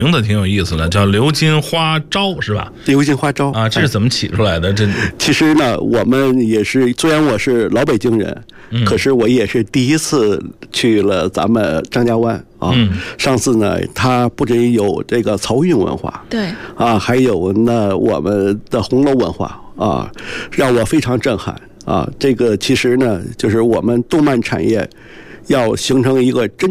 名字挺有意思的，叫流金花招是吧？ 流金花招啊，这是怎么起出来的？这其实呢，我们也是，虽然我是老北京人，可是我也是第一次去了咱们张家湾啊。上次呢，它不仅有这个漕运文化， 对啊，还有呢我们的红楼文化啊，让我非常震撼啊。这个其实呢，就是我们动漫产业要形成一个真